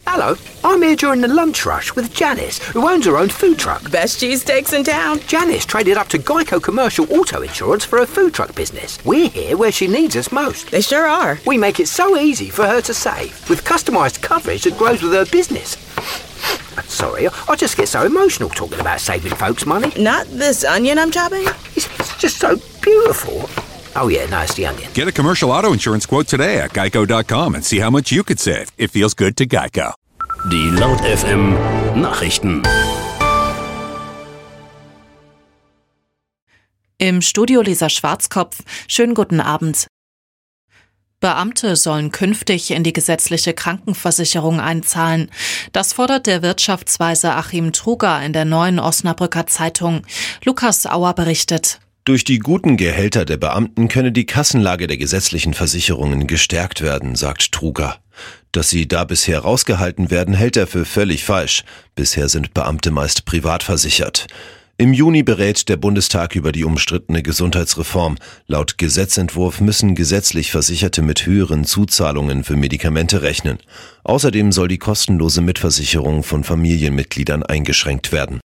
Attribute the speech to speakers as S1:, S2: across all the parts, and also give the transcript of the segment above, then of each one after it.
S1: Hello, I'm here during the lunch rush with Janice, who owns her own food truck.
S2: Best cheesesteaks in town.
S1: Janice traded up to Geico Commercial Auto Insurance for her food truck business. We're here where she needs us most.
S2: They sure are.
S1: We make it so easy for her to save, with customised coverage that grows with her business. Sorry, I just get so emotional talking about saving folks money.
S2: Not this onion I'm chopping?
S1: It's just so beautiful. Oh yeah, no, it's the onion.
S3: Get a commercial auto insurance quote today at geico.com and see how much you could save. It feels good to Geico.
S4: Die Laut FM Nachrichten.
S5: Im Studio Lisa Schwarzkopf. Schönen guten Abend. Beamte sollen künftig in die gesetzliche Krankenversicherung einzahlen. Das fordert der Wirtschaftsweise Achim Truger in der Neuen Osnabrücker Zeitung. Lukas Auer berichtet.
S6: Durch die guten Gehälter der Beamten könne die Kassenlage der gesetzlichen Versicherungen gestärkt werden, sagt Truger. Dass sie da bisher rausgehalten werden, hält er für völlig falsch. Bisher sind Beamte meist privat versichert. Im Juni berät der Bundestag über die umstrittene Gesundheitsreform. Laut Gesetzentwurf müssen gesetzlich Versicherte mit höheren Zuzahlungen für Medikamente rechnen. Außerdem soll die kostenlose Mitversicherung von Familienmitgliedern eingeschränkt werden.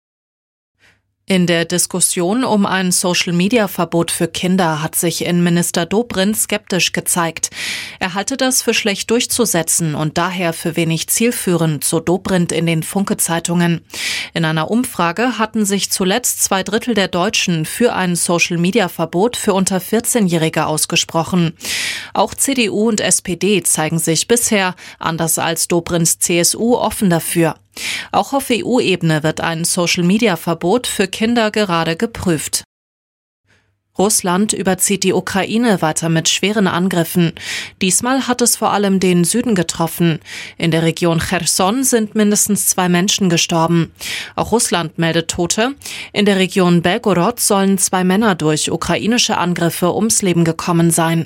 S5: In der Diskussion um ein Social-Media-Verbot für Kinder hat sich Innenminister Dobrindt skeptisch gezeigt. Er halte das für schlecht durchzusetzen und daher für wenig zielführend, so Dobrindt in den Funke-Zeitungen. In einer Umfrage hatten sich zuletzt 2/3 der Deutschen für ein Social-Media-Verbot für unter 14-Jährige ausgesprochen. Auch CDU und SPD zeigen sich bisher, anders als Dobrindts CSU, offen dafür. Auch auf EU-Ebene wird ein Social-Media-Verbot für Kinder gerade geprüft. Russland überzieht die Ukraine weiter mit schweren Angriffen. Diesmal hat es vor allem den Süden getroffen. In der Region Cherson sind mindestens 2 Menschen gestorben. Auch Russland meldet Tote. In der Region Belgorod sollen 2 Männer durch ukrainische Angriffe ums Leben gekommen sein.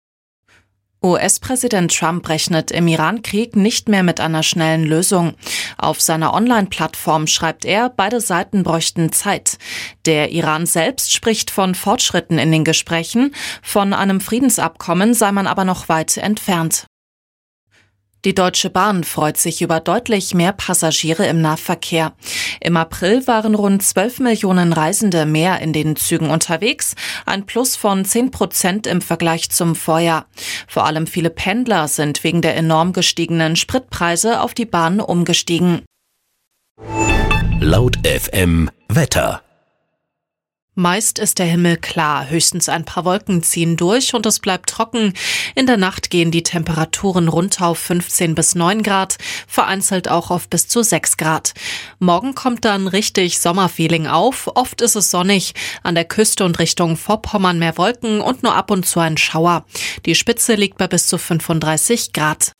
S5: US-Präsident Trump rechnet im Iran-Krieg nicht mehr mit einer schnellen Lösung. Auf seiner Online-Plattform schreibt er, beide Seiten bräuchten Zeit. Der Iran selbst spricht von Fortschritten in den Gesprächen, von einem Friedensabkommen sei man aber noch weit entfernt. Die Deutsche Bahn freut sich über deutlich mehr Passagiere im Nahverkehr. Im April waren rund 12 Millionen Reisende mehr in den Zügen unterwegs, ein Plus von 10% im Vergleich zum Vorjahr. Vor allem viele Pendler sind wegen der enorm gestiegenen Spritpreise auf die Bahn umgestiegen.
S4: Laut FM Wetter.
S5: Meist ist der Himmel klar, höchstens ein paar Wolken ziehen durch und es bleibt trocken. In der Nacht gehen die Temperaturen runter auf 15 bis 9 Grad, vereinzelt auch auf bis zu 6 Grad. Morgen kommt dann richtig Sommerfeeling auf, oft ist es sonnig, an der Küste und Richtung Vorpommern mehr Wolken und nur ab und zu ein Schauer. Die Spitze liegt bei bis zu 35 Grad.